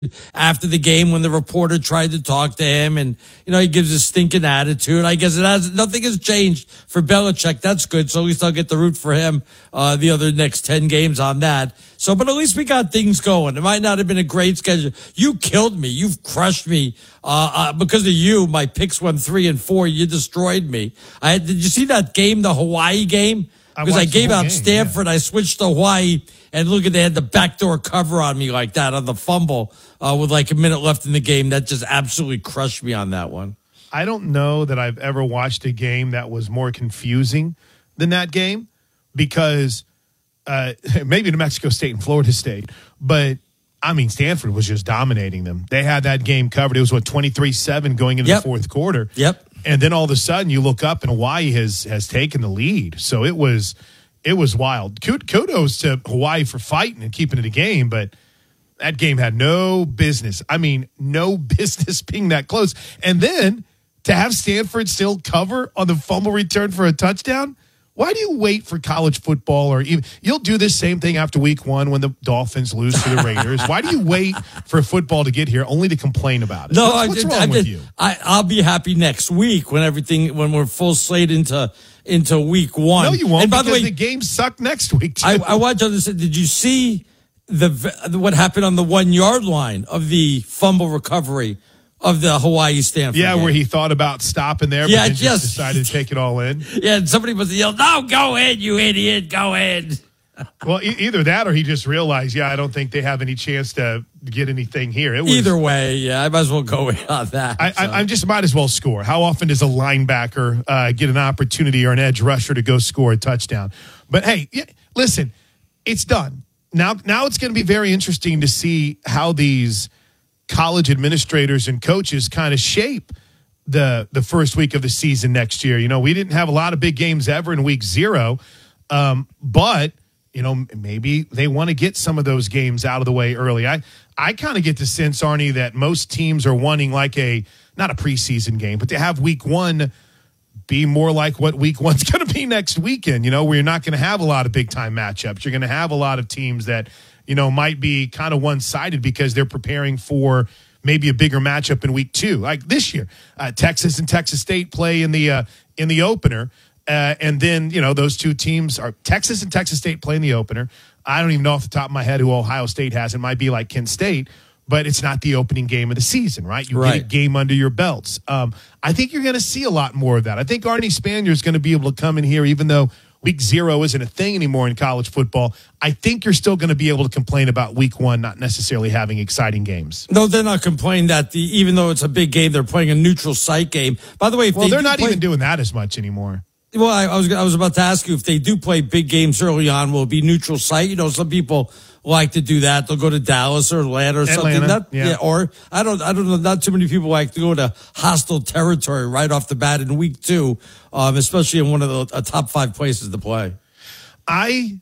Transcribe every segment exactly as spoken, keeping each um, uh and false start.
after the game when the reporter tried to talk to him, and you know he gives a stinking attitude. I guess it has nothing has changed for Belichick. That's good. So at least I'll get to root for him uh, the other next ten games on that. So, but at least we got things going. It might not have been a great schedule. You killed me. You've crushed me uh, uh, because of you. My picks went three and four. You destroyed me. I had, did you see that game, the Hawaii game? Because I, I gave out game, Stanford. Yeah. I switched to Hawaii. And look at, they had the backdoor cover on me like that on the fumble uh, with like a minute left in the game. That just absolutely crushed me on that one. I don't know that I've ever watched a game that was more confusing than that game because uh, maybe New Mexico State and Florida State. But, I mean, Stanford was just dominating them. They had that game covered. It was, what, twenty-three seven going into yep. the fourth quarter. Yep. And then all of a sudden you look up and Hawaii has has taken the lead. So it was – It was wild. Kudos to Hawaii for fighting and keeping it a game, but that game had no business. I mean, no business being that close. And then to have Stanford still cover on the fumble return for a touchdown, why do you wait for college football? Or even you'll do this same thing after week one when the Dolphins lose to the Raiders. Why do you wait for football to get here only to complain about it? No, what's, what's I, wrong I, with I, you? I, I'll be happy next week when everything when we're full slate into. into week one. No, you won't. And by because the way, the games suck next week, too. I, I want to understand, did you see the what happened on the one-yard line of the fumble recovery of the Hawaii Stanford Yeah, game? where he thought about stopping there, but yeah, then just yes. decided to take it all in. Yeah, and somebody must have yelled, no, go in, you idiot, go in. Well, e- either that or he just realized, yeah, I don't think they have any chance to get anything here. It was, either way, yeah, I might as well go in on that. I, so. I, I just might as well score. How often does a linebacker uh, get an opportunity or an edge rusher to go score a touchdown? But hey, yeah, listen, it's done. Now, now it's going to be very interesting to see how these college administrators and coaches kind of shape the the first week of the season next year. You know, we didn't have a lot of big games ever in week zero, um, but you know, maybe they want to get some of those games out of the way early. I, I kind of get the sense, Arnie, that most teams are wanting like a, not a preseason game, but to have week one be more like what week one's going to be next weekend, you know, where you're not going to have a lot of big time matchups. You're going to have a lot of teams that, you know, might be kind of one-sided because they're preparing for maybe a bigger matchup in week two. Like this year, uh, Texas and Texas State play in the, uh, in the opener. Uh, and then, you know, those two teams are Texas and Texas State playing the opener. I don't even know off the top of my head who Ohio State has. It might be like Kent State, but it's not the opening game of the season, right? You right. get a game under your belts. Um, I think you're going to see a lot more of that. I think Arnie Spanier is going to be able to come in here, even though week zero isn't a thing anymore in college football. I think you're still going to be able to complain about week one not necessarily having exciting games. No, they're not complaining that the even though it's a big game, they're playing a neutral site game. By the way, if well, they they're not play- even doing that as much anymore. Well, I, I was I was about to ask you if they do play big games early on, will it be neutral site? You know, some people like to do that. They'll go to Dallas or Atlanta or Atlanta, something. Not, yeah. yeah. Or I don't I don't know. Not too many people like to go to hostile territory right off the bat in week two, um, especially in one of the a top five places to play. I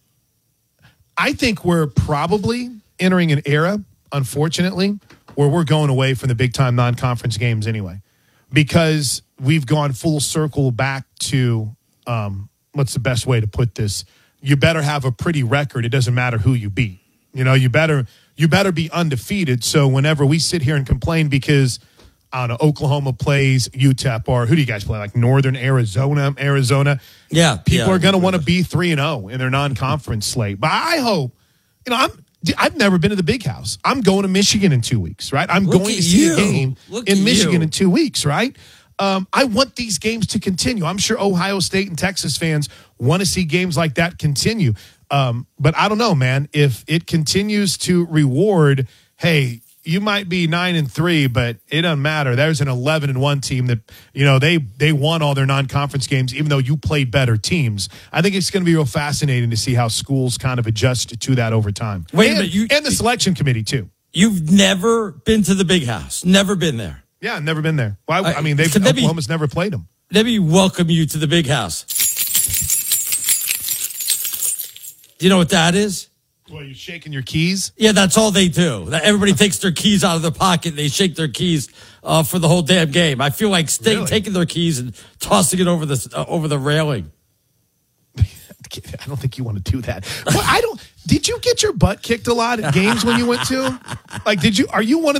I think we're probably entering an era, unfortunately, where we're going away from the big time non-conference games anyway, because we've gone full circle back to. Um, what's the best way to put this? You better have a pretty record. It doesn't matter who you beat. You know, you better you better be undefeated. So whenever we sit here and complain because I don't know, Oklahoma plays U T E P or who do you guys play? Like Northern Arizona, Arizona. Yeah, people yeah, are going to want to be three and zero in their non-conference slate. But I hope, you know, I'm. I've never been to the Big House. I'm going to Michigan in two weeks, right? I'm Look going to at see you. a game Look in at Michigan you. in two weeks, right? Um, I want these games to continue. I'm sure Ohio State and Texas fans want to see games like that continue. Um, but I don't know, man. If it continues to reward, hey, you might be nine and three, but it doesn't matter. There's an eleven and one team that, you know, they they won all their non-conference games, even though you played better teams. I think it's going to be real fascinating to see how schools kind of adjust to that over time. Wait and, a minute, you, and the selection committee too. You've never been to the Big House. Never been there. Yeah, I've never been there. Well, I, I mean, they've, maybe, Oklahoma's never played them. Let me welcome you to the Big House. Do you know what that is? Well, you shaking your keys? Yeah, that's all they do. Everybody takes their keys out of their pocket. They shake their keys uh, for the whole damn game. I feel like stay, Really? taking their keys and tossing it over the uh, over the railing. I don't think you want to do that. Well, I don't. Did you get your butt kicked a lot at games when you went to? Like, did you? Are you one of